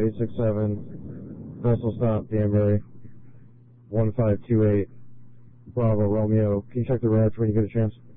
867, vessel stop, Danbury, 1528, Bravo, Romeo. Can you check the route when you get a chance?